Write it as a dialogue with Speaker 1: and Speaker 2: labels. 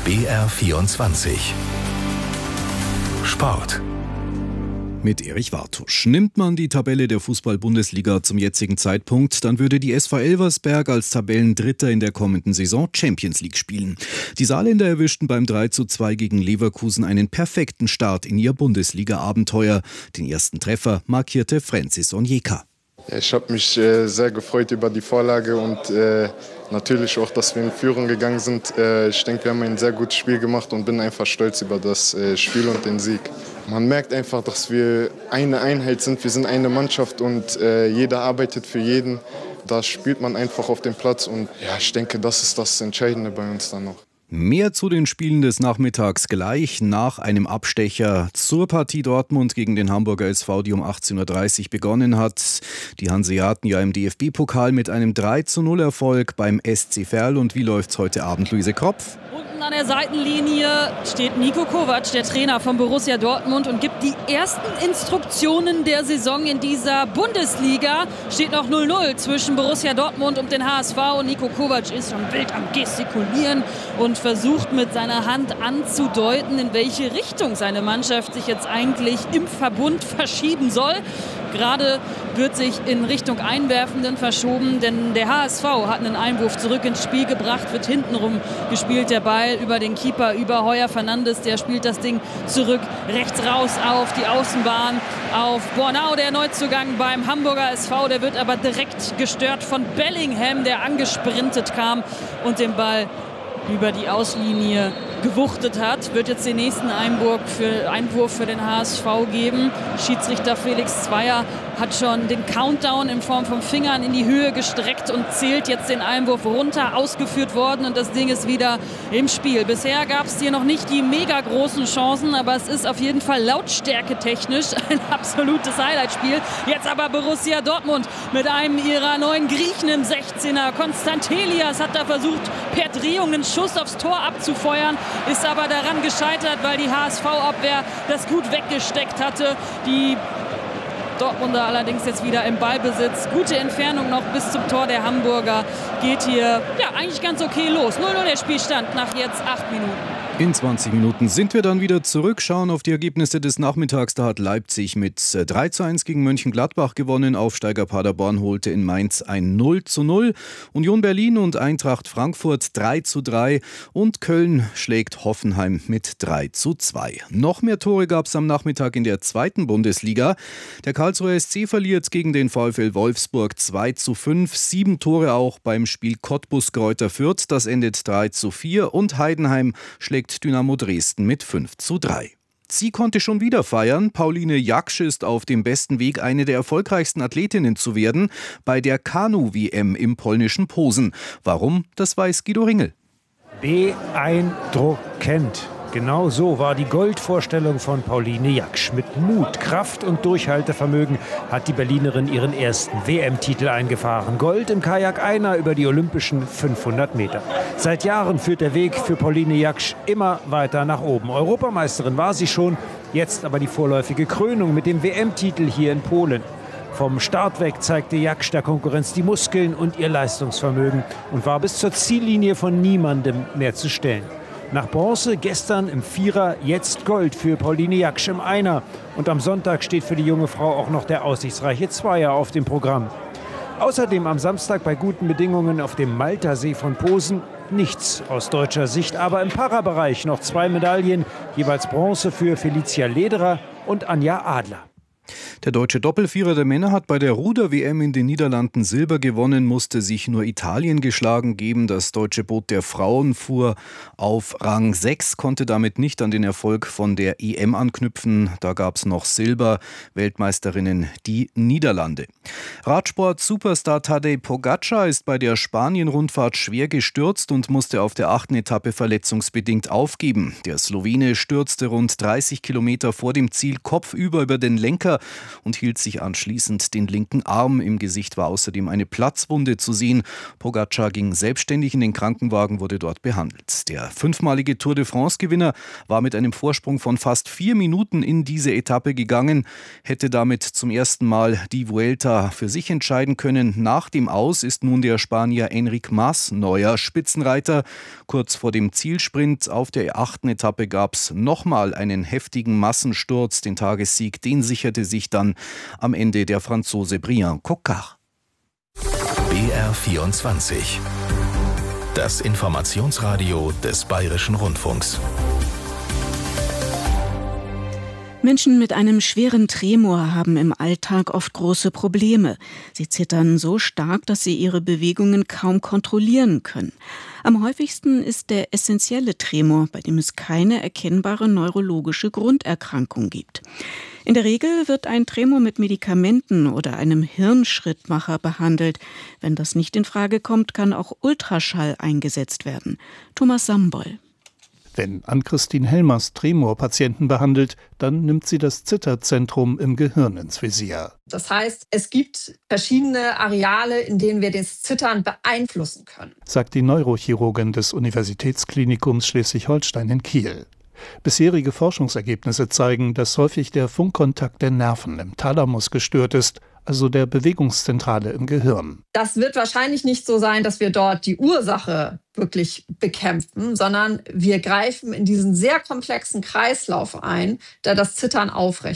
Speaker 1: BR24 Sport.
Speaker 2: Mit Erich Wartusch. Nimmt man die Tabelle der Fußball-Bundesliga zum jetzigen Zeitpunkt, dann würde die SV Elversberg als Tabellendritter in der kommenden Saison Champions League spielen. Die Saarländer erwischten beim 3:2 gegen Leverkusen einen perfekten Start in ihr Bundesliga-Abenteuer. Den ersten Treffer markierte Francis Onyeka.
Speaker 3: Ich habe mich sehr gefreut über die Vorlage und natürlich auch, dass wir in Führung gegangen sind. Ich denke, wir haben ein sehr gutes Spiel gemacht und bin einfach stolz über das Spiel und den Sieg. Man merkt einfach, dass wir eine Einheit sind, wir sind eine Mannschaft und jeder arbeitet für jeden. Da spielt man einfach auf dem Platz und ja, ich denke, das ist das Entscheidende bei uns dann noch.
Speaker 2: Mehr zu den Spielen des Nachmittags gleich nach einem Abstecher zur Partie Dortmund gegen den Hamburger SV, die um 18:30 Uhr begonnen hat. Die Hanseaten ja im DFB-Pokal mit einem 3:0 beim SC Verl. Und wie läuft's heute Abend, Luise Kropf?
Speaker 4: Unten an der Seitenlinie steht Niko Kovac, der Trainer von Borussia Dortmund, und gibt die ersten Instruktionen der Saison in dieser Bundesliga. Steht noch 0:0 zwischen Borussia Dortmund und den HSV. Und Niko Kovac ist schon wild am Gestikulieren und versucht mit seiner Hand anzudeuten, in welche Richtung seine Mannschaft sich jetzt eigentlich im Verbund verschieben soll. Gerade wird sich in Richtung Einwerfenden verschoben, denn der HSV hat einen Einwurf zurück ins Spiel gebracht, wird hintenrum gespielt, der Ball über den Keeper, über Heuer Fernandes, der spielt das Ding zurück, rechts raus auf die Außenbahn, auf Bornau, der Neuzugang beim Hamburger SV, der wird aber direkt gestört von Bellingham, der angesprintet kam und den Ball über die Auslinie gewuchtet hat. Wird jetzt den nächsten Einwurf für den HSV geben. Schiedsrichter Felix Zweier hat schon den Countdown in Form von Fingern in die Höhe gestreckt und zählt jetzt den Einwurf runter, ausgeführt worden, und das Ding ist wieder im Spiel. Bisher gab es hier noch nicht die mega großen Chancen, aber es ist auf jeden Fall lautstärketechnisch ein absolutes Highlightspiel. Jetzt aber Borussia Dortmund mit einem ihrer neuen Griechen im 16er. Konstantelias hat da versucht, per Drehung einen Schuss aufs Tor abzufeuern, ist aber daran gescheitert, weil die HSV-Abwehr das gut weggesteckt hatte. Die Dortmunder allerdings jetzt wieder im Ballbesitz. Gute Entfernung noch bis zum Tor der Hamburger. Geht hier ja eigentlich ganz okay los. 0:0 der Spielstand nach jetzt 8 Minuten.
Speaker 2: In 20 Minuten sind wir dann wieder zurück, schauen auf die Ergebnisse des Nachmittags. Da hat Leipzig mit 3:1 gegen Mönchengladbach gewonnen. Aufsteiger Paderborn holte in Mainz ein 0:0. Union Berlin und Eintracht Frankfurt 3:3. Und Köln schlägt Hoffenheim mit 3:2. Noch mehr Tore gab es am Nachmittag in der zweiten Bundesliga. Der Karlsruher SC verliert gegen den VfL Wolfsburg 2:5. 7 Tore auch beim Spiel Cottbus-Greuther Fürth. Das endet 3:4. Und Heidenheim schlägt Dynamo Dresden mit 5:3. Sie konnte schon wieder feiern. Pauline Jaksch ist auf dem besten Weg, eine der erfolgreichsten Athletinnen zu werden bei der Kanu-WM im polnischen Posen. Warum? Das weiß Guido Ringel.
Speaker 5: Beeindruckend. Genau so war die Goldvorstellung von Pauline Jaksch. Mit Mut, Kraft und Durchhaltevermögen hat die Berlinerin ihren ersten WM-Titel eingefahren. Gold im Kajak-Einer über die olympischen 500 Meter. Seit Jahren führt der Weg für Pauline Jaksch immer weiter nach oben. Europameisterin war sie schon, jetzt aber die vorläufige Krönung mit dem WM-Titel hier in Polen. Vom Start weg zeigte Jaksch der Konkurrenz die Muskeln und ihr Leistungsvermögen und war bis zur Ziellinie von niemandem mehr zu stellen. Nach Bronze gestern im Vierer, jetzt Gold für Pauline Jaksch im Einer. Und am Sonntag steht für die junge Frau auch noch der aussichtsreiche Zweier auf dem Programm. Außerdem am Samstag bei guten Bedingungen auf dem Maltersee von Posen nichts aus deutscher Sicht. Aber im Parabereich noch 2 Medaillen, jeweils Bronze für Felicia Lederer und Anja Adler.
Speaker 2: Der deutsche Doppelvierer der Männer hat bei der Ruder-WM in den Niederlanden Silber gewonnen, musste sich nur Italien geschlagen geben. Das deutsche Boot der Frauen fuhr auf Rang 6, konnte damit nicht an den Erfolg von der EM anknüpfen. Da gab es noch Silber, Weltmeisterinnen die Niederlande. Radsport-Superstar Tadej Pogačar ist bei der Spanien-Rundfahrt schwer gestürzt und musste auf der 8. Etappe verletzungsbedingt aufgeben. Der Slowene stürzte rund 30 Kilometer vor dem Ziel kopfüber über den Lenker Vuelta und hielt sich anschließend den linken Arm. Im Gesicht war außerdem eine Platzwunde zu sehen. Pogačar ging selbstständig in den Krankenwagen, wurde dort behandelt. Der fünfmalige Tour de France-Gewinner war mit einem Vorsprung von fast 4 Minuten in diese Etappe gegangen, hätte damit zum ersten Mal die Vuelta für sich entscheiden können. Nach dem Aus ist nun der Spanier Enric Mas neuer Spitzenreiter. Kurz vor dem Zielsprint auf der 8. Etappe gab es nochmal einen heftigen Massensturz. Den Tagessieg, den sicherte sich dann am Ende der Franzose Brian Coquard.
Speaker 1: BR24. Das Informationsradio des Bayerischen Rundfunks.
Speaker 6: Menschen mit einem schweren Tremor haben im Alltag oft große Probleme. Sie zittern so stark, dass sie ihre Bewegungen kaum kontrollieren können. Am häufigsten ist der essentielle Tremor, bei dem es keine erkennbare neurologische Grunderkrankung gibt. In der Regel wird ein Tremor mit Medikamenten oder einem Hirnschrittmacher behandelt. Wenn das nicht in Frage kommt, kann auch Ultraschall eingesetzt werden. Thomas Samboll.
Speaker 7: Wenn Ann-Christine Helmers Tremor-Patienten behandelt, dann nimmt sie das Zitterzentrum im Gehirn ins Visier.
Speaker 8: Das heißt, es gibt verschiedene Areale, in denen wir das Zittern beeinflussen können,
Speaker 7: sagt die Neurochirurgin des Universitätsklinikums Schleswig-Holstein in Kiel. Bisherige Forschungsergebnisse zeigen, dass häufig der Funkkontakt der Nerven im Thalamus gestört ist, also der Bewegungszentrale im Gehirn.
Speaker 8: Das wird wahrscheinlich nicht so sein, dass wir dort die Ursache wirklich bekämpfen, sondern wir greifen in diesen sehr komplexen Kreislauf ein, der das Zittern aufrechterhält.